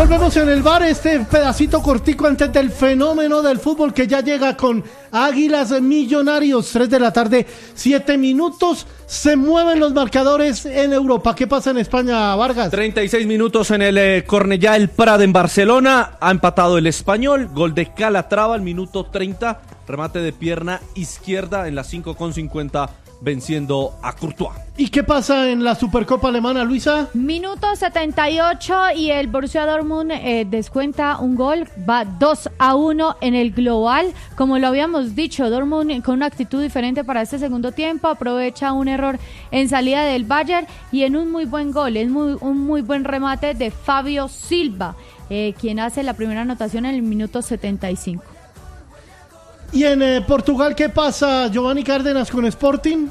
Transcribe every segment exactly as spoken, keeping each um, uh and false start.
Volvemos en el bar, este pedacito cortico antes del fenómeno del fútbol que ya llega con Águilas Millonarios, tres de la tarde, siete minutos, se mueven los marcadores en Europa. ¿Qué pasa en España, Vargas? treinta y seis minutos en el eh, Cornellá El Prat en Barcelona, ha empatado el Español, gol de Calatrava al minuto treinta, remate de pierna izquierda en las cinco con cincuenta, venciendo a Courtois. ¿Y qué pasa en la Supercopa Alemana, Luisa? Minuto setenta y ocho y el Borussia Dortmund eh, descuenta un gol, va dos a uno en el global. Como lo habíamos dicho, Dortmund con una actitud diferente para este segundo tiempo, aprovecha un error en salida del Bayern y en un muy buen gol, es muy, un muy buen remate de Fabio Silva, eh, quien hace la primera anotación en el minuto setenta y cinco. ¿Y en eh, Portugal qué pasa, Giovanni Cárdenas, con Sporting?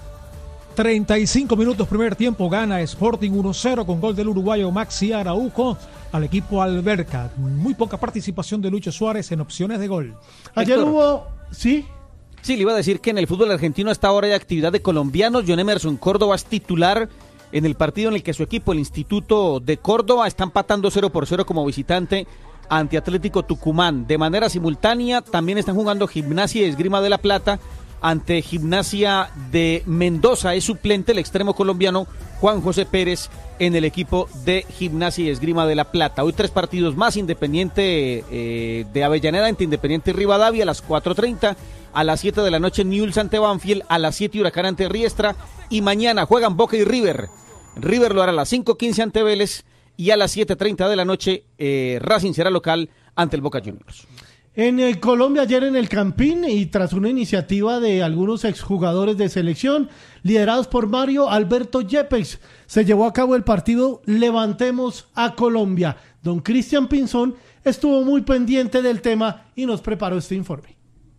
treinta y cinco minutos, primer tiempo, gana Sporting uno cero con gol del uruguayo Maxi Araujo al equipo Alberca. Muy poca participación de Lucho Suárez en opciones de gol. Ayer Héctor. hubo... ¿Sí? Sí, le iba a decir que en el fútbol argentino hasta ahora hay actividad de colombianos. John Emerson Córdoba es titular en el partido en el que su equipo, el Instituto de Córdoba, está empatando cero por cero como visitante ante Atlético Tucumán. De manera simultánea también están jugando Gimnasia y Esgrima de La Plata ante Gimnasia de Mendoza. Es suplente el extremo colombiano Juan José Pérez en el equipo de Gimnasia y Esgrima de La Plata. Hoy tres partidos más: Independiente eh, de Avellaneda ante Independiente Rivadavia a las cuatro treinta, a las siete de la noche Newell's ante Banfield, a las siete Huracán ante Riestra, y mañana juegan Boca y River. River lo hará a las cinco quince ante Vélez y a las siete treinta de la noche eh, Racing será local ante el Boca Juniors. En eh, Colombia, ayer en el Campín, y tras una iniciativa de algunos exjugadores de selección, liderados por Mario Alberto Yepes, se llevó a cabo el partido Levantemos a Colombia. Don Cristian Pinzón estuvo muy pendiente del tema y nos preparó este informe.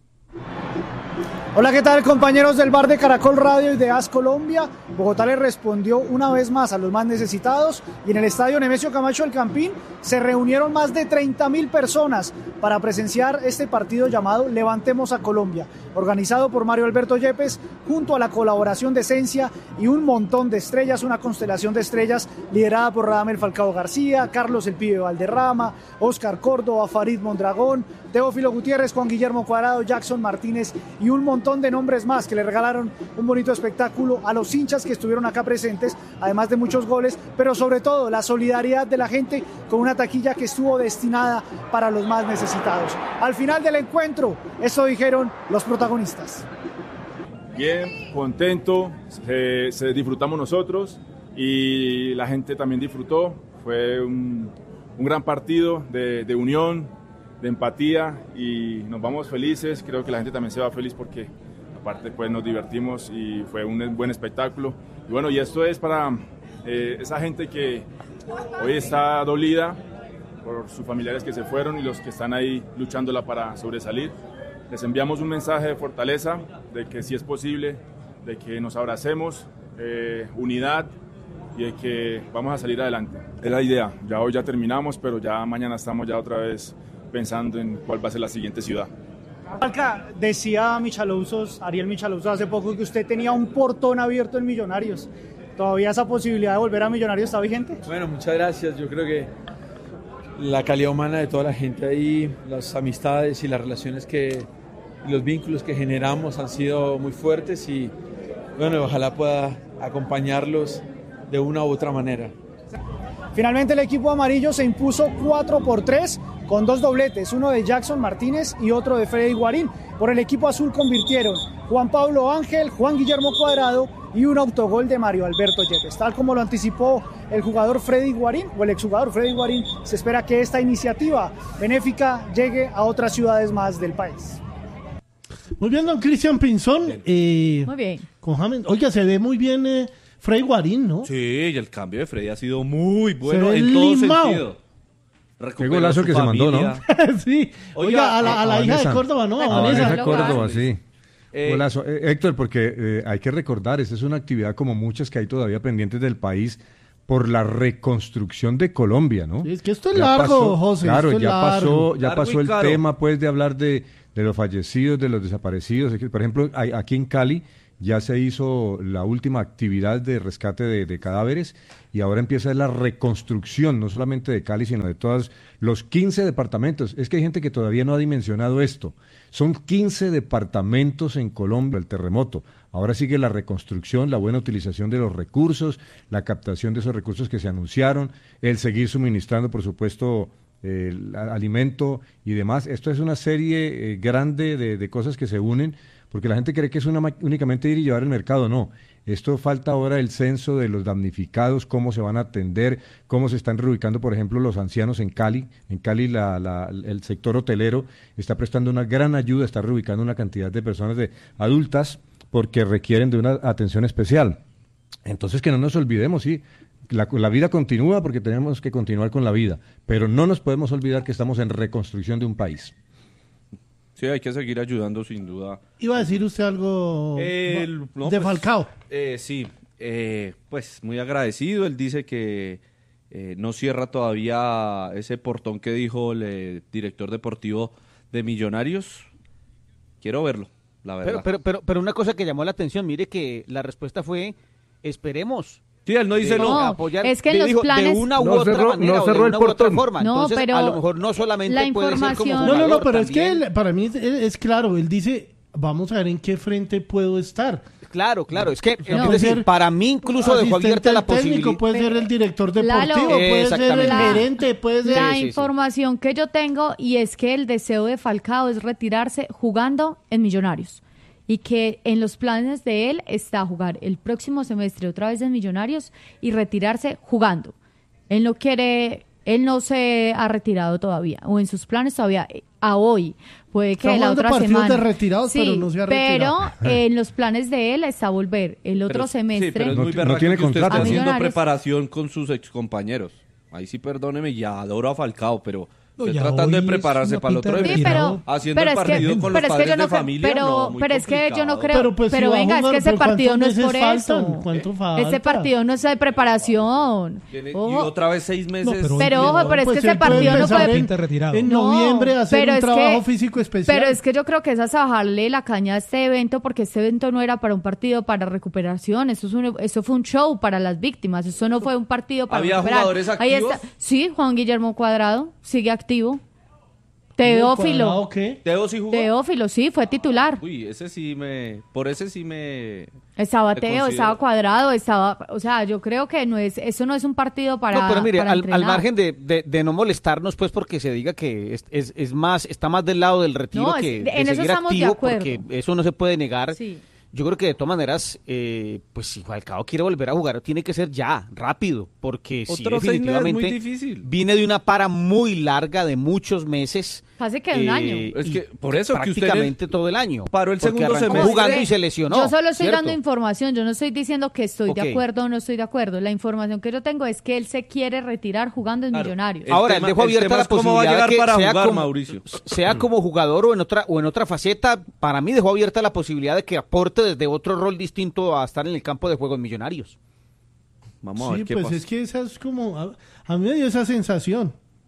Hola, ¿qué tal, compañeros del bar de Caracol Radio y de AS Colombia? Bogotá le respondió una vez más a los más necesitados y en el estadio Nemesio Camacho del Campín se reunieron más de treinta mil personas para presenciar este partido llamado Levantemos a Colombia, organizado por Mario Alberto Yepes junto a la colaboración de Esencia y un montón de estrellas, una constelación de estrellas liderada por Radamel Falcao García, Carlos el Pibe Valderrama, Oscar Córdoba, Farid Mondragón, Teófilo Gutiérrez, Juan Guillermo Cuadrado, Jackson Martínez y un montón de nombres más que le regalaron un bonito espectáculo a los hinchas que estuvieron acá presentes, además de muchos goles, pero sobre todo la solidaridad de la gente con una taquilla que estuvo destinada para los más necesitados. Al final del encuentro, esto dijeron los protagonistas. Bien, contento, se, se disfrutamos nosotros y la gente también disfrutó. Fue un, un gran partido de, de unión, de empatía y nos vamos felices. Creo que la gente también se va feliz porque aparte pues nos divertimos y fue un buen espectáculo. Y bueno, y esto es para eh, esa gente que hoy está dolida por sus familiares que se fueron y los que están ahí luchándola para sobresalir. Les enviamos un mensaje de fortaleza, de que sí es posible, de que nos abracemos, eh, unidad y de que vamos a salir adelante. Es la idea, ya hoy ya terminamos, pero ya mañana estamos ya otra vez pensando en cuál va a ser la siguiente ciudad. Falca, decía Michalouzos, Ariel Michalouzos hace poco que usted tenía un portón abierto en Millonarios. ¿Todavía esa posibilidad de volver a Millonarios está vigente? Bueno, muchas gracias. Yo creo que la calidad humana de toda la gente ahí, las amistades y las relaciones que, y los vínculos que generamos han sido muy fuertes y bueno, ojalá pueda acompañarlos de una u otra manera. Finalmente el equipo amarillo se impuso cuatro por tres con dos dobletes, uno de Jackson Martínez y otro de Freddy Guarín. Por el equipo azul convirtieron Juan Pablo Ángel, Juan Guillermo Cuadrado y un autogol de Mario Alberto Yepes. Tal como lo anticipó el jugador Freddy Guarín, o el exjugador Freddy Guarín, se espera que esta iniciativa benéfica llegue a otras ciudades más del país. Muy bien, don Cristian Pinzón. Eh, Muy bien. Con James. Oiga, se ve muy bien eh, Freddy Guarín, ¿no? Sí, y el cambio de Freddy ha sido muy bueno Se ve en todo limao. sentido. Qué golazo que familia. Se mandó, ¿no? Sí. Oiga, Oiga, a la, a la a hija Vanessa. de Córdoba, ¿no? A A Vanessa. Vanessa Córdoba, sí. Eh, Golazo. Eh, Héctor, porque eh, hay que recordar, esta es una actividad como muchas que hay todavía pendientes del país por la reconstrucción de Colombia, ¿no? Sí, es que esto es Ya largo, pasó, José. Claro, esto es ya largo. pasó, ya Largo pasó y el caro. tema, pues, de hablar de, de los fallecidos, de los desaparecidos. Es que, por ejemplo, hay- aquí en Cali ya se hizo la última actividad de rescate de, de cadáveres y ahora empieza la reconstrucción, no solamente de Cali, sino de todos los quince departamentos. Es que hay gente que todavía no ha dimensionado esto. Son quince departamentos en Colombia, el terremoto. Ahora sigue la reconstrucción, la buena utilización de los recursos, la captación de esos recursos que se anunciaron, el seguir suministrando, por supuesto, el alimento y demás. Esto es una serie eh, grande de, de cosas que se unen, porque la gente cree que es una, únicamente ir y llevar el mercado. No, esto falta ahora el censo de los damnificados, cómo se van a atender, cómo se están reubicando, por ejemplo, los ancianos en Cali. En Cali la, la, el sector hotelero está prestando una gran ayuda, está reubicando una cantidad de personas de adultas porque requieren de una atención especial. Entonces, que no nos olvidemos, sí, la, la vida continúa porque tenemos que continuar con la vida, pero no nos podemos olvidar que estamos en reconstrucción de un país. Sí, hay que seguir ayudando sin duda. ¿Iba a decir usted algo El, no, de pues, Falcao? Eh, sí, eh, pues muy agradecido. Él dice que eh, no cierra todavía ese portón que dijo el eh, director deportivo de Millonarios. Quiero verlo, la verdad. Pero, pero, pero, pero una cosa que llamó la atención, mire que la respuesta fue, esperemos. Sí, él no dice no. no. Apoyar, Es que en los dijo, planes- de una u No otra cerró- manera, no o de cerró el una u otra portón. forma. No, Entonces, pero a lo mejor no solamente la puede ser como información- jugador, No, no, no, pero es que también- él- para mí es, es claro, él dice, vamos a ver en qué frente puedo estar. Claro, claro, es que, sea, es puede decir, ser para mí incluso dejó Asistente abierta la al técnico, posibilidad. puede ser el director Lalo. deportivo, puede ser el Exactamente. gerente, puede ser... La Sí, sí, sí. información que yo tengo y es que el deseo de Falcao es retirarse jugando en Millonarios y que en los planes de él está jugar el próximo semestre otra vez en Millonarios y retirarse jugando. Él no quiere, él no se ha retirado todavía o en sus planes todavía a hoy. Puede que Está la jugando otra partidos semana. de retirados, pero no se ha retirado. Pero en los planes de él está volver el otro Pero- semestre. Sí, pero es No muy ti- no berraco tiene que usted contrato. esté A haciendo Millonarios. preparación con sus excompañeros. Ahí sí, perdóneme, ya adoro a Falcao, pero No, estoy ya tratando de hoy prepararse es para el una otro pinta de Sí, evento. pero, Haciendo pero el es que, partido con pero los es que padres yo no de creo- familia, pero, no, muy pero es que yo no complicado. creo, Pero pero, pues si va a venga, jugar, es que ese ¿por partido no es cuántos por meses eso. faltan? ¿Cuánto Ese falta? partido no es de preparación. Tiene- y Ojo, otra vez seis meses. No, pero- pero ojo, pero es Pues que ese él puede partido no empezar puede... en- Pinta retirado. En No, noviembre hacer pero un es trabajo que- físico especial. Pero es que yo creo que es a bajarle la caña a este evento porque este evento no era para un partido para recuperación, eso, es un- eso fue un show para las víctimas, eso no fue un partido para ¿Había recuperar. jugadores Ahí activos? está. Sí, Juan Guillermo Cuadrado sigue activo. ¿Cuadrado Teófilo. qué? Teo sí jugó. Teófilo, sí, fue titular. Uy, ese sí me... Por ese sí me... Estaba Te Teo, considero. estaba Cuadrado, estaba, o sea, yo creo que no es, eso no es un partido para. No, pero mire, para al, al entrenar. margen de, de, de no molestarnos, pues, porque se diga que es, es, es más, está más del lado del retiro No, es- que de en eso seguir estamos de activo, acuerdo. porque eso no se puede negar. Sí. Yo creo que de todas maneras, eh, pues si Falcao quiere volver a jugar, tiene que ser ya, rápido, porque si Otros seis meses es definitivamente muy difícil. viene de una para muy larga de muchos meses. Casi que un eh, año. Es y que por eso que usted prácticamente todo el año. paró el porque segundo arrancó semestre. jugando y se lesionó. Yo solo estoy ¿cierto? dando información, yo no estoy diciendo que estoy Ok. de acuerdo o no estoy de acuerdo. La información que yo tengo es que él se quiere retirar jugando en Claro. Millonarios. El Ahora, tema- él dejó el abierta tema la es cómo va a posibilidad llegar de que para sea jugar, como, Mauricio. sea como jugador o en otra o en otra faceta. Para mí dejó abierta la posibilidad de que aporte desde otro rol distinto a estar en el campo de juego en Millonarios. Vamos a Sí, ver qué pues pasa. es que esa es como... A, a mí me dio esa sensación.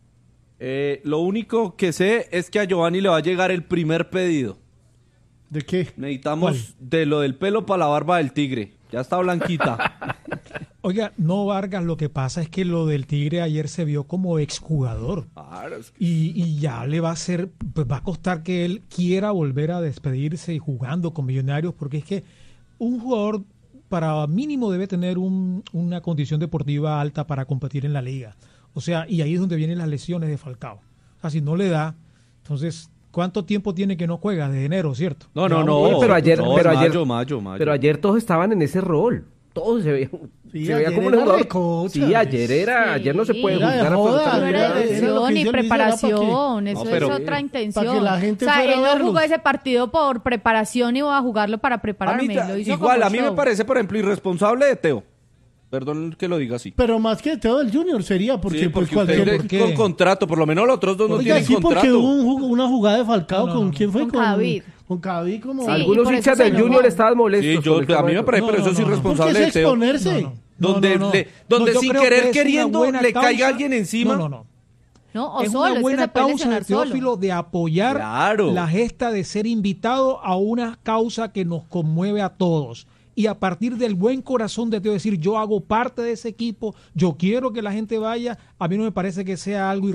Eh, lo único que sé es que a Giovanni le va a llegar el primer pedido. ¿De qué? Necesitamos de lo del pelo para la barba del tigre. Ya está blanquita. Oiga, no, Vargas, lo que pasa es que lo del Tigre ayer se vio como exjugador. Claro, es que- Y, y ya le va a hacer, pues va a costar que él quiera volver a despedirse y jugando con Millonarios, porque es que un jugador para mínimo debe tener un- una condición deportiva alta para competir en la liga. O sea, y ahí es donde vienen las lesiones de Falcao. O sea, si no le da, entonces, ¿cuánto tiempo tiene que no juega? De enero, ¿cierto? No, no, Ya, no. Oye, pero ayer- no, pero ayer- mayo, mayo, mayo. Pero ayer todos estaban en ese rol. Todos se veían, Sí, se veía ayer como un era jugador. recocha. Sí, ayer era, Sí. ayer no se puede Era de juzgar joda, No absolutamente era era- nada. era lo dirección que ni hizo Luis, era para preparación, que- eso No, pero- es otra intención. para que la gente o sea, fuera él a no verlos. jugó ese partido por preparación y iba a jugarlo para A mí prepararme. ta- lo hizo igual, como a mí me show. parece, por ejemplo, irresponsable de Teo. Perdón que lo diga así. Pero más que Teo del Junior sería, porque, Sí, pues porque cualquier... usted ¿por qué? con contrato, por lo menos los otros dos no Oiga, tienen sí, porque contrato. hubo un jug- una jugada de Falcao, No, no, ¿con no. quién fue? Con Cadavid. Con Cadavid como... Sí, y Algunos por eso hinchas se del enojó. Junior estaban molestos. Sí, yo, con el tema a mí de- me parece, No, pero eso no, es no, no. irresponsable Porque de es Teo. exponerse. No, no. Donde, No, no, no. le- donde No, yo sin creo querer que es una queriendo buena le caiga causa. alguien encima. No, no, no. ¿no? O es solo, una es que buena se puede causa de lesionar solo. Teófilo de apoyar Claro. la gesta de ser invitado a una causa que nos conmueve a todos. Y a partir del buen corazón de Teo decir, yo hago parte de ese equipo, yo quiero que la gente vaya, a mí no me parece que sea algo